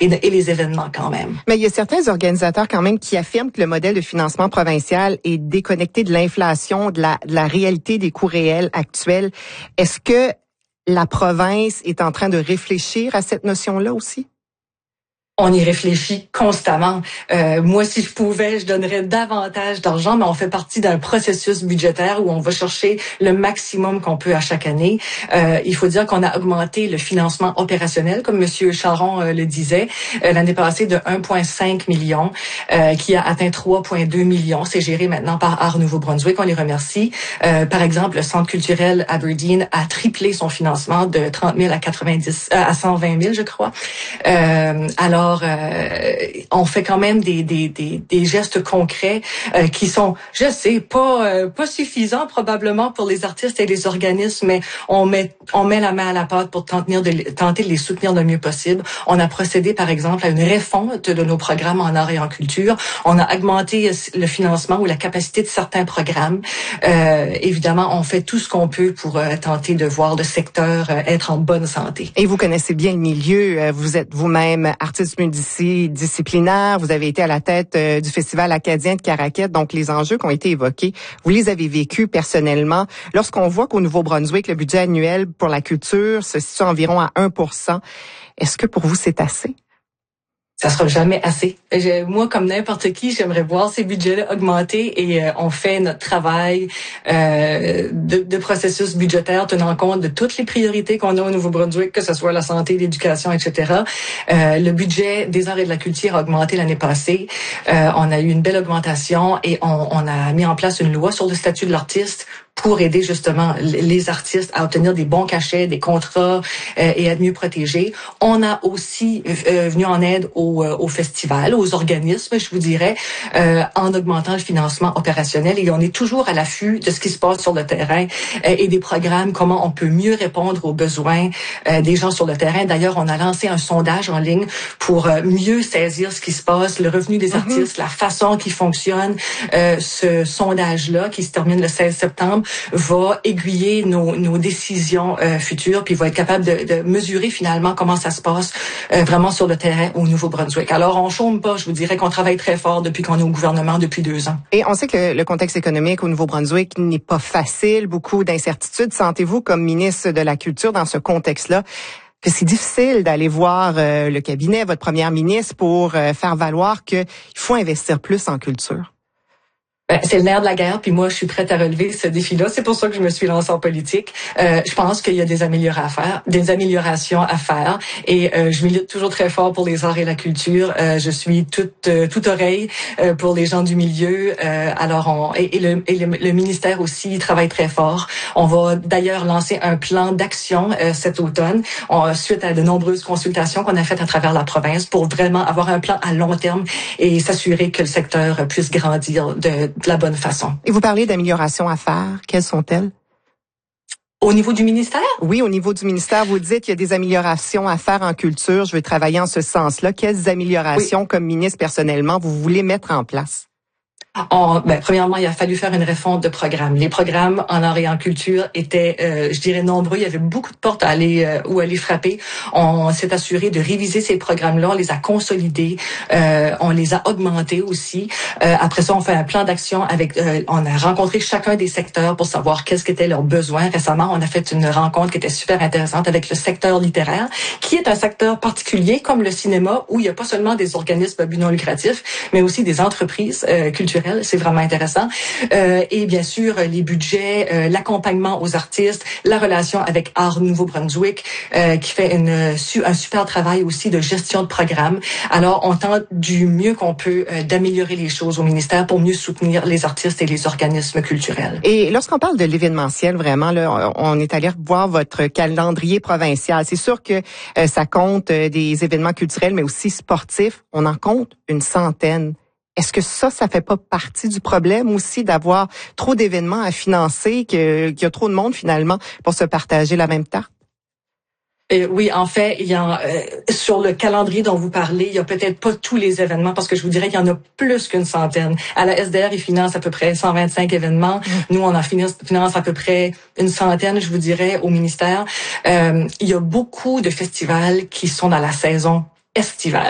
et les événements quand même. Mais il y a certains organisateurs quand même qui affirment que le modèle de financement provincial est déconnecté de l'inflation, de la réalité des coûts réels actuels. Est-ce que la province est en train de réfléchir à cette notion-là aussi? On y réfléchit constamment. Moi, si je pouvais, je donnerais davantage d'argent, mais on fait partie d'un processus budgétaire où on va chercher le maximum qu'on peut à chaque année. Il faut dire qu'on a augmenté le financement opérationnel, comme M. Charron le disait, l'année passée de 1,5 million, qui a atteint 3,2 millions. C'est géré maintenant par Art Nouveau-Brunswick. On les remercie. Par exemple, le Centre culturel Aberdeen a triplé son financement de 30 000 à 120 000, je crois. Alors, on fait quand même des gestes concrets qui sont, je sais, pas suffisants probablement pour les artistes et les organismes, mais on met la main à la pâte pour tenter de les soutenir le mieux possible. On a procédé, par exemple, à une refonte de nos programmes en art et en culture. On a augmenté le financement ou la capacité de certains programmes. Évidemment, on fait tout ce qu'on peut pour tenter de voir le secteur être en bonne santé. Et vous connaissez bien le milieu. Vous êtes vous-même artiste multidisciplinaire. Vous avez été à la tête du Festival acadien de Caraquet. Donc, les enjeux qui ont été évoqués, vous les avez vécus personnellement. Lorsqu'on voit qu'au Nouveau-Brunswick, le budget annuel pour la culture se situe environ à 1%, est-ce que pour vous, c'est assez? Ça sera jamais assez. Moi, comme n'importe qui, j'aimerais voir ces budgets-là augmenter et on fait notre travail de processus budgétaire tenant compte de toutes les priorités qu'on a au Nouveau-Brunswick, que ce soit la santé, l'éducation, etc. Le budget des arts et de la culture a augmenté l'année passée. On a eu une belle augmentation et on a mis en place une loi sur le statut de l'artiste pour aider justement les artistes à obtenir des bons cachets, des contrats et être mieux protégés. On a aussi venu en aide aux festivals, aux organismes, je vous dirais, en augmentant le financement opérationnel. Et on est toujours à l'affût de ce qui se passe sur le terrain et des programmes, comment on peut mieux répondre aux besoins des gens sur le terrain. D'ailleurs, on a lancé un sondage en ligne pour mieux saisir ce qui se passe, le revenu des artistes, la façon qui fonctionne. Ce sondage-là, qui se termine le 16 septembre, va aiguiller nos décisions futures, puis va être capable de mesurer finalement comment ça se passe vraiment sur le terrain au Nouveau-Brunswick. Alors, on chôme pas, je vous dirais qu'on travaille très fort depuis qu'on est au gouvernement depuis 2 ans. Et on sait que le contexte économique au Nouveau-Brunswick n'est pas facile, beaucoup d'incertitudes. Sentez-vous comme ministre de la Culture dans ce contexte-là que c'est difficile d'aller voir le cabinet, votre première ministre, pour faire valoir qu'il faut investir plus en culture? C'est le nerf de la guerre, puis moi, je suis prête à relever ce défi-là. C'est pour ça que je me suis lancée en politique. Je pense qu'il y a des améliorations à faire, et je milite toujours très fort pour les arts et la culture. Je suis toute oreille pour les gens du milieu. Alors, le ministère aussi travaille très fort. On va d'ailleurs lancer un plan d'action cet automne, suite à de nombreuses consultations qu'on a faites à travers la province, pour vraiment avoir un plan à long terme et s'assurer que le secteur puisse grandir de la bonne façon. Et vous parlez d'améliorations à faire. Quelles sont-elles? Au niveau du ministère? Oui, au niveau du ministère, vous dites qu'il y a des améliorations à faire en culture. Je vais travailler en ce sens-là. Quelles améliorations, comme ministre personnellement, vous voulez mettre en place? Premièrement, il a fallu faire une refonte de programmes. Les programmes en art et en culture étaient, je dirais, nombreux. Il y avait beaucoup de portes à aller frapper. On s'est assuré de réviser ces programmes-là. On les a consolidés. On les a augmentés aussi. Après ça, on fait un plan d'action on a rencontré chacun des secteurs pour savoir qu'est-ce qu'étaient leurs besoins. Récemment, on a fait une rencontre qui était super intéressante avec le secteur littéraire, qui est un secteur particulier comme le cinéma, où il n'y a pas seulement des organismes à but non lucratif, mais aussi des entreprises culturelles. C'est vraiment intéressant. Et bien sûr, les budgets, l'accompagnement aux artistes, la relation avec Art Nouveau-Brunswick, qui fait un super travail aussi de gestion de programme. Alors, on tente du mieux qu'on peut d'améliorer les choses au ministère pour mieux soutenir les artistes et les organismes culturels. Et lorsqu'on parle de l'événementiel, vraiment, là, on est allé voir votre calendrier provincial. C'est sûr que ça compte des événements culturels, mais aussi sportifs. On en compte une centaine. Est-ce que ça fait pas partie du problème aussi d'avoir trop d'événements à financer, qu'il y a trop de monde finalement pour se partager la même tarte? Oui, en fait, il y a sur le calendrier dont vous parlez, il y a peut-être pas tous les événements, parce que je vous dirais qu'il y en a plus qu'une centaine. À la SDR, ils financent à peu près 125 événements. Nous, on en finance à peu près une centaine, je vous dirais, au ministère. Il y a beaucoup de festivals qui sont dans la saison estivale.